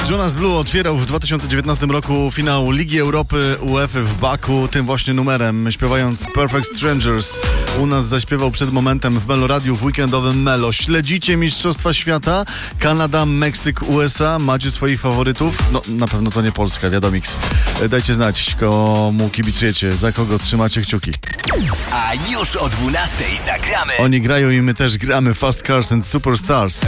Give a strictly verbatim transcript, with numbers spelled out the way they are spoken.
Jonas Blue otwierał w dwa tysiące dziewiętnastym roku finał Ligi Europy UEFA w Baku tym właśnie numerem, śpiewając Perfect Strangers. U nas zaśpiewał przed momentem w Meloradiu w weekendowym Melo. Śledzicie Mistrzostwa Świata? Kanada, Meksyk, U S A? Macie swoich faworytów? No, na pewno to nie Polska, wiadomiks. Dajcie znać, komu kibicujecie, za kogo trzymacie kciuki. A już o dwunastej zagramy. Oni grają i my też gramy. Fast Cars and Superstars.